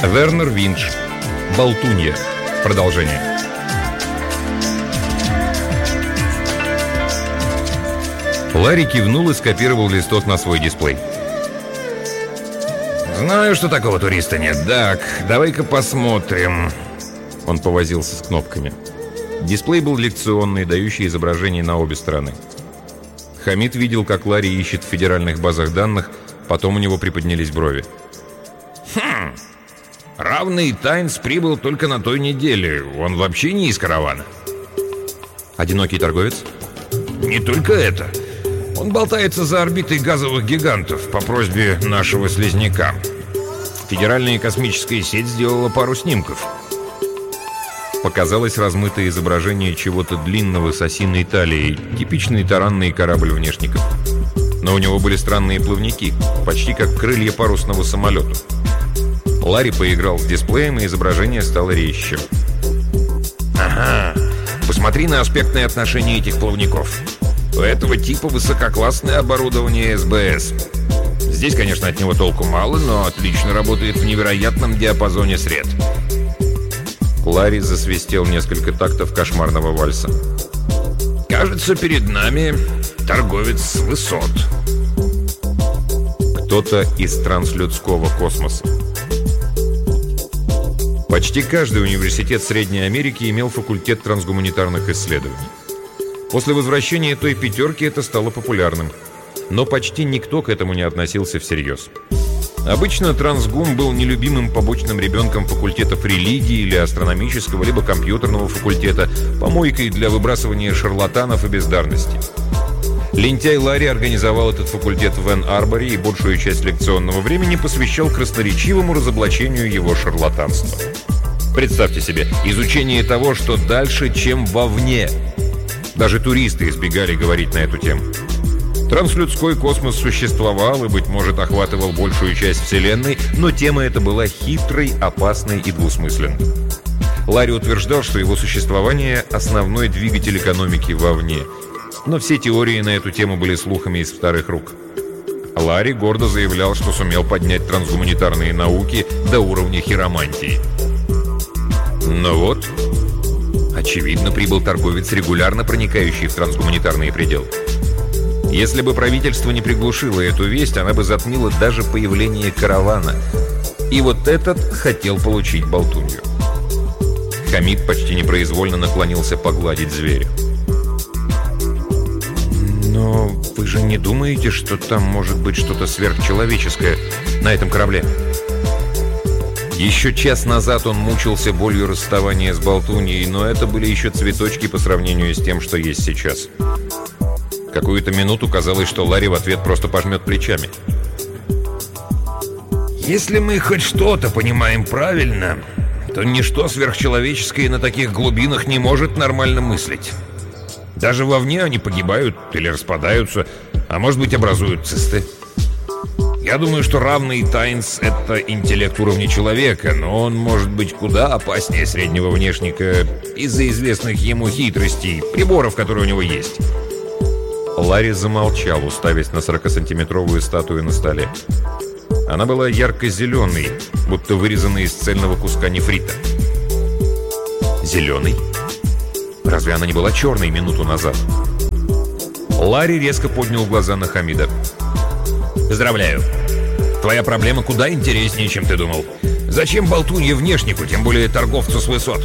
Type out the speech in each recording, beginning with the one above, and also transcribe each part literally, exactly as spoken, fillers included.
Вернер Винч. Болтунья. Продолжение. Ларри кивнул и скопировал листок на свой дисплей. «Знаю, что такого туриста нет. Так, давай-ка посмотрим». Он повозился с кнопками. Дисплей был лекционный, дающий изображение на обе стороны. Хамид видел, как Ларри ищет в федеральных базах данных, потом у него приподнялись брови. «Хм, равный Тайнс прибыл только на той неделе. Он вообще не из каравана». «Одинокий торговец?» «Не только это. Он болтается за орбитой газовых гигантов по просьбе нашего слизняка. Федеральная космическая сеть сделала пару снимков». Показалось размытое изображение чего-то длинного с осиной талией, типичный таранный корабль внешников. Но у него были странные плавники, почти как крылья парусного самолета. Ларри поиграл с дисплеем, и изображение стало резче. «Ага, посмотри на аспектное отношение этих плавников. У этого типа высококлассное оборудование эс бэ эс. Здесь, конечно, от него толку мало, но отлично работает в невероятном диапазоне сред». Ларри засвистел несколько тактов кошмарного вальса. «Кажется, перед нами торговец с высот». Кто-то из транслюдского космоса. Почти каждый университет Средней Америки имел факультет трансгуманитарных исследований. После возвращения той пятерки это стало популярным. Но почти никто к этому не относился всерьез. Обычно трансгум был нелюбимым побочным ребенком факультетов религии или астрономического, либо компьютерного факультета, помойкой для выбрасывания шарлатанов и бездарности. Лентяй Ларри организовал этот факультет в Энн-Арборе и большую часть лекционного времени посвящал красноречивому разоблачению его шарлатанства. Представьте себе, изучение того, что дальше, чем вовне. Даже туристы избегали говорить на эту тему. Транслюдской космос существовал и, быть может, охватывал большую часть Вселенной, но тема эта была хитрой, опасной и двусмысленной. Ларри утверждал, что его существование – основной двигатель экономики вовне. Но все теории на эту тему были слухами из вторых рук. Ларри гордо заявлял, что сумел поднять трансгуманитарные науки до уровня хиромантии. Но вот, очевидно, прибыл торговец, регулярно проникающий в трансгуманитарные пределы. Если бы правительство не приглушило эту весть, она бы затмила даже появление каравана. И вот этот хотел получить болтунью. Хамид почти непроизвольно наклонился погладить зверя. «Но вы же не думаете, что там может быть что-то сверхчеловеческое на этом корабле?» Еще час назад он мучился болью расставания с болтуньей, но это были еще цветочки по сравнению с тем, что есть сейчас. Какую-то минуту казалось, что Ларри в ответ просто пожмет плечами. «Если мы хоть что-то понимаем правильно, то ничто сверхчеловеческое на таких глубинах не может нормально мыслить. Даже вовне они погибают или распадаются, а может быть, образуют цисты. Я думаю, что равный Тайнс — это интеллект уровня человека, но он может быть куда опаснее среднего внешника из-за известных ему хитростей, приборов, которые у него есть». Ларри замолчал, уставясь на сорокасантиметровую статую на столе. Она была ярко-зеленой, будто вырезанной из цельного куска нефрита. Зеленый? Разве она не была черной минуту назад? Ларри резко поднял глаза на Хамида. «Поздравляю. Твоя проблема куда интереснее, чем ты думал. Зачем болтунье внешнику, тем более торговцу с высот?»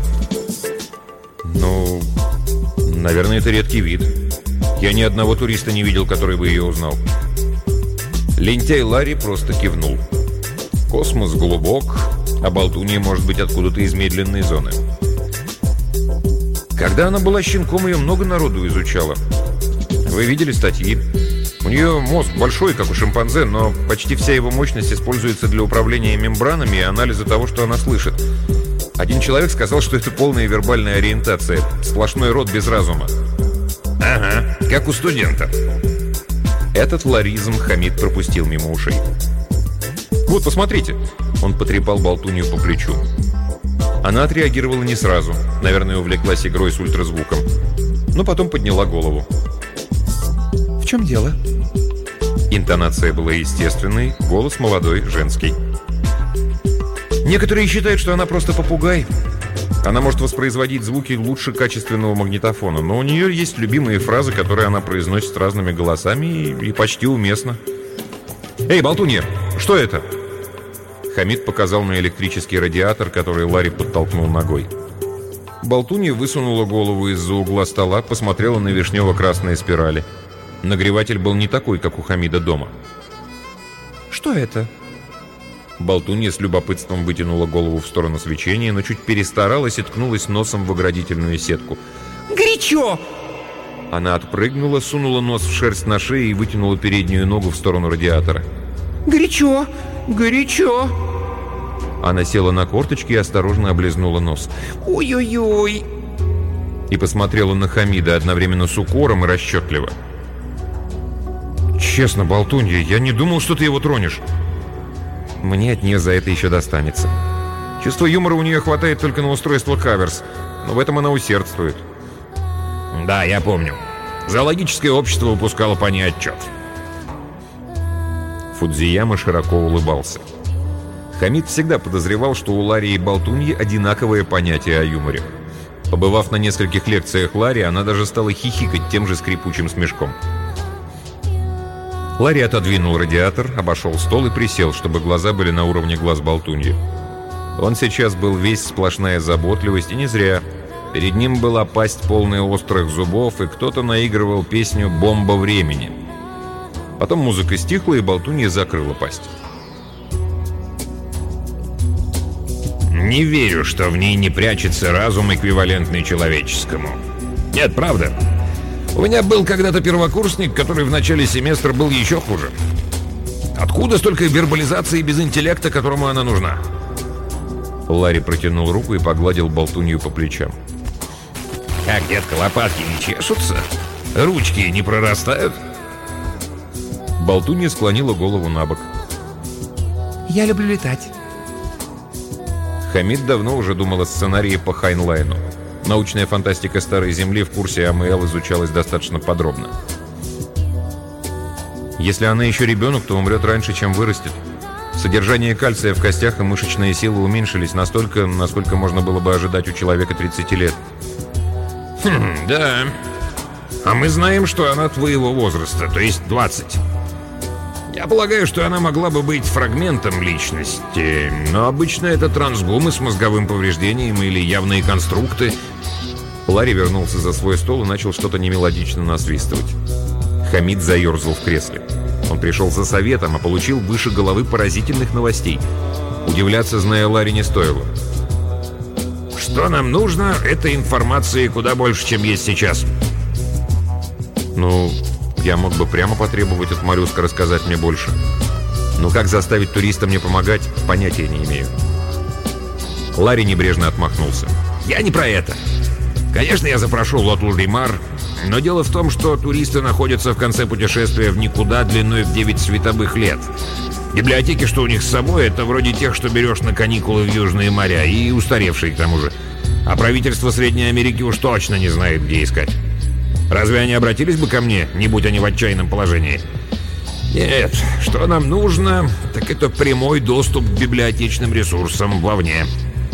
«Ну, наверное, это редкий вид. Я ни одного туриста не видел, который бы ее узнал». Лентяй Ларри просто кивнул. Космос глубок, а болтунья может быть откуда-то из медленной зоны. Когда она была щенком, ее много народу изучало. Вы видели статьи? У нее мозг большой, как у шимпанзе, но почти вся его мощность используется для управления мембранами и анализа того, что она слышит. Один человек сказал, что это полная вербальная ориентация, сплошной рот без разума. «Ага, как у студента». Этот ларизм Хамид пропустил мимо ушей. «Вот, посмотрите!» Он потрепал болтунью по плечу. Она отреагировала не сразу. Наверное, увлеклась игрой с ультразвуком. Но потом подняла голову. «В чем дело?» Интонация была естественной, голос молодой, женский. Некоторые считают, что она просто попугай. Она может воспроизводить звуки лучше качественного магнитофона, но у нее есть любимые фразы, которые она произносит разными голосами и, и почти уместно. «Эй, болтунья, что это?» Хамид показал на электрический радиатор, который Ларри подтолкнул ногой. Болтунья высунула голову из-за угла стола, посмотрела на вишнево-красные спирали. Нагреватель был не такой, как у Хамида дома. «Что это?» Болтунья с любопытством вытянула голову в сторону свечения, но чуть перестаралась и ткнулась носом в оградительную сетку. «Горячо!» Она отпрыгнула, сунула нос в шерсть на шее и вытянула переднюю ногу в сторону радиатора. «Горячо! Горячо!» Она села на корточки и осторожно облизнула нос. «Ой-ой-ой!» И посмотрела на Хамида одновременно с укором и расчетливо. «Честно, болтунья, я не думал, что ты его тронешь». Мне от нее за это еще достанется. Чувство юмора у нее хватает только на устройство каверс, но в этом она усердствует. Да, я помню. Зоологическое общество выпускало по ней отчет. Фудзияма широко улыбался. Хамид всегда подозревал, что у Ларри и болтуньи одинаковое понятие о юморе. Побывав на нескольких лекциях Ларри, она даже стала хихикать тем же скрипучим смешком. Ларри отодвинул радиатор, обошел стол и присел, чтобы глаза были на уровне глаз болтуньи. Он сейчас был весь сплошная заботливость, и не зря. Перед ним была пасть, полная острых зубов, и кто-то наигрывал песню «Бомба времени». Потом музыка стихла, и болтунья закрыла пасть. Не верю, что в ней не прячется разум, эквивалентный человеческому. Нет, правда. У меня был когда-то первокурсник, который в начале семестра был еще хуже. Откуда столько вербализации без интеллекта, которому она нужна? Ларри протянул руку и погладил болтунью по плечам. Как, детка, лопатки не чешутся? Ручки не прорастают? Болтунья склонила голову на бок. Я люблю летать. Хамид давно уже думал о сценарии по Хайнлайну. Научная фантастика Старой Земли в курсе АМЛ изучалась достаточно подробно. Если она еще ребенок, то умрет раньше, чем вырастет. Содержание кальция в костях и мышечные силы уменьшились настолько, насколько можно было бы ожидать у человека тридцати лет. Хм, да. А мы знаем, что она твоего возраста, то есть двадцать. Я полагаю, что она могла бы быть фрагментом личности, но обычно это трансгумы с мозговым повреждением или явные конструкты. Ларри вернулся за свой стол и начал что-то немелодично насвистывать. Хамид заерзал в кресле. Он пришел за советом, а получил выше головы поразительных новостей. Удивляться, зная Ларри, не стоило. Что нам нужно, это информации куда больше, чем есть сейчас. Ну, я мог бы прямо потребовать от моллюска рассказать мне больше. Но как заставить туриста мне помогать, понятия не имею. Ларри небрежно отмахнулся. Я не про это. Конечно, я запрошу Лот-Лудримар, но дело в том, что туристы находятся в конце путешествия в никуда длиной в девять световых лет. Библиотеки, что у них с собой, это вроде тех, что берешь на каникулы в Южные моря, и устаревшие к тому же. А правительство Средней Америки уж точно не знает, где искать. Разве они обратились бы ко мне, не будь они в отчаянном положении? Нет, что нам нужно, так это прямой доступ к библиотечным ресурсам вовне.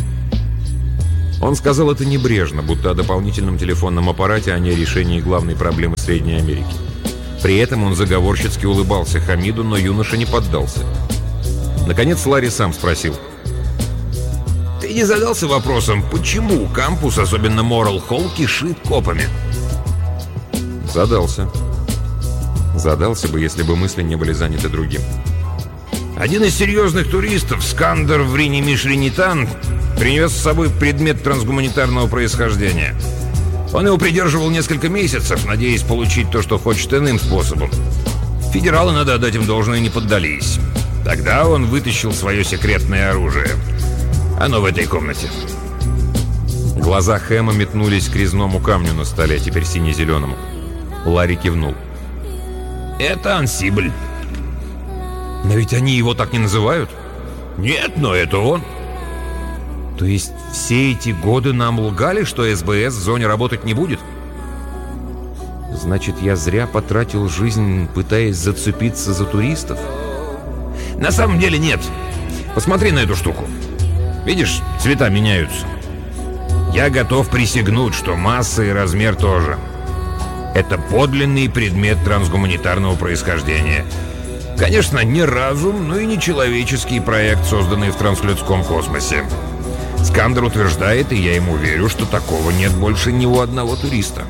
Он сказал это небрежно, будто о дополнительном телефонном аппарате, а не о решении главной проблемы Средней Америки. При этом он заговорщицки улыбался Хамиду, но юноша не поддался. Наконец Ларри сам спросил. Ты не задался вопросом, почему кампус, особенно Морал Холл, кишит копами? Задался. Задался бы, если бы мысли не были заняты другим. Один из серьезных туристов, Скандер Врини-Мишринитан, принес с собой предмет трансгуманитарного происхождения. Он его придерживал несколько месяцев, надеясь получить то, что хочет, иным способом. Федералы, надо отдать им должное, не поддались. Тогда он вытащил свое секретное оружие. Оно в этой комнате. Глаза Хэма метнулись к резному камню на столе, теперь сине-зеленому. Ларри кивнул. Это ансибль. Но ведь они его так не называют. Нет, но это он. То есть все эти годы нам лгали, что СБС в зоне работать не будет? Значит, я зря потратил жизнь, пытаясь зацепиться за туристов? На самом деле нет. Посмотри на эту штуку. Видишь, цвета меняются. Я готов присягнуть, что масса и размер тоже. Это подлинный предмет трансгуманитарного происхождения. Конечно, не разум, но и не человеческий проект, созданный в транслюдском космосе. Скандер утверждает, и я ему верю, что такого нет больше ни у одного туриста.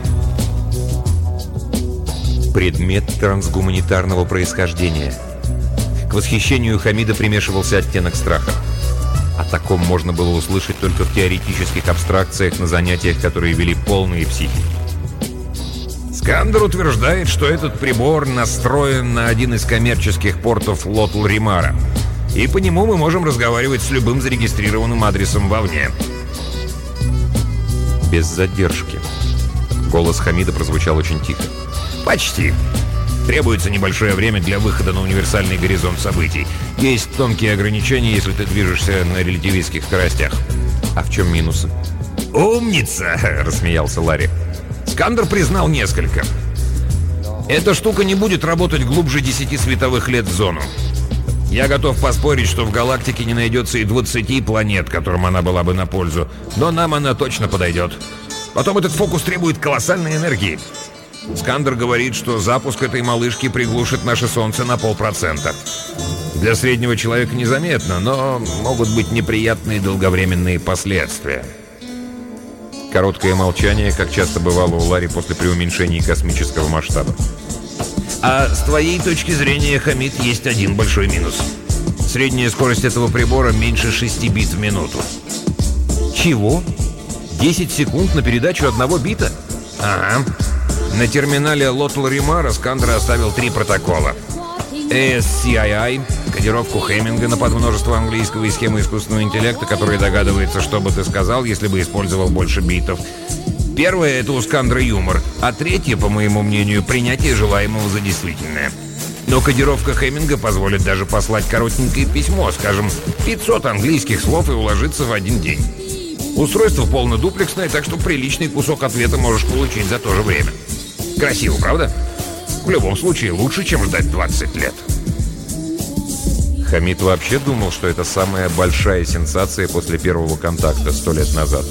Предмет трансгуманитарного происхождения. К восхищению Хамида примешивался оттенок страха. О таком можно было услышать только в теоретических абстракциях на занятиях, которые вели полные психи. Скандер утверждает, что этот прибор настроен на один из коммерческих портов Лотл-Римара, и по нему мы можем разговаривать с любым зарегистрированным адресом вовне. Без задержки. Голос Хамида прозвучал очень тихо. Почти. Требуется небольшое время для выхода на универсальный горизонт событий. Есть тонкие ограничения, если ты движешься на релятивистских скоростях. А в чем минусы? «Умница!» — рассмеялся Ларри. Скандер признал несколько. Эта штука не будет работать глубже десяти световых лет в зону. Я готов поспорить, что в галактике не найдется и двадцати планет, которым она была бы на пользу. Но нам она точно подойдет. Потом этот фокус требует колоссальной энергии. Скандер говорит, что запуск этой малышки приглушит наше Солнце на полпроцента. Для среднего человека незаметно, но могут быть неприятные долговременные последствия. Короткое молчание, как часто бывало у Ларри после преуменьшений космического масштаба. А с твоей точки зрения, Хамид, есть один большой минус. Средняя скорость этого прибора меньше шести бит в минуту. Чего? десять секунд на передачу одного бита? Ага. На терминале Лотл-Римара Скандер оставил три протокола. эс си ай ай, кодировку Хеминга на подмножество английского и схему искусственного интеллекта, который догадывается, что бы ты сказал, если бы использовал больше битов. Первое — это у Скандера юмор, а третье, по моему мнению, принятие желаемого за действительное. Но кодировка Хеминга позволит даже послать коротенькое письмо, скажем, пятьсот английских слов, и уложиться в один день. Устройство полнодуплексное, так что приличный кусок ответа можешь получить за то же время. Красиво, правда? В любом случае, лучше, чем ждать двадцать лет. Хамид вообще думал, что это самая большая сенсация после первого контакта сто лет назад.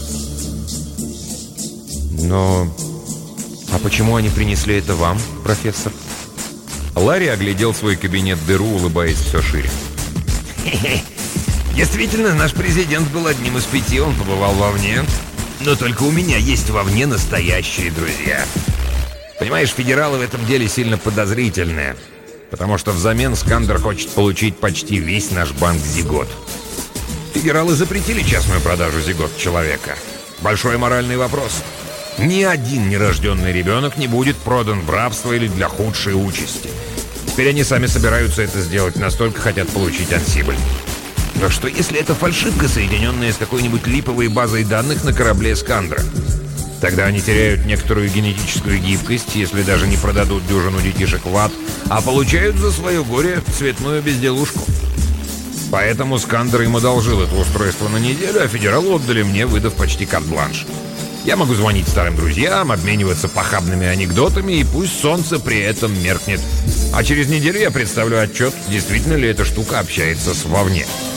Но... А почему они принесли это вам, профессор? Ларри оглядел свой кабинет-дыру, улыбаясь все шире. Действительно, наш президент был одним из пяти, он побывал вовне. Но только у меня есть вовне настоящие друзья. Понимаешь, федералы в этом деле сильно подозрительные, потому что взамен Скандер хочет получить почти весь наш банк зигот. Федералы запретили частную продажу зигот человека. Большой моральный вопрос. Ни один нерожденный ребенок не будет продан в рабство или для худшей участи. Теперь они сами собираются это сделать, настолько хотят получить ансибль. Но что если это фальшивка, соединенная с какой-нибудь липовой базой данных на корабле Скандера? Тогда они теряют некоторую генетическую гибкость, если даже не продадут дюжину детишек в ад, а получают за свое горе цветную безделушку. Поэтому Скандер им одолжил это устройство на неделю, а федералы отдали мне, выдав почти карт-бланш. Я могу звонить старым друзьям, обмениваться похабными анекдотами, и пусть солнце при этом меркнет. А через неделю я представлю отчет, действительно ли эта штука общается с вовне.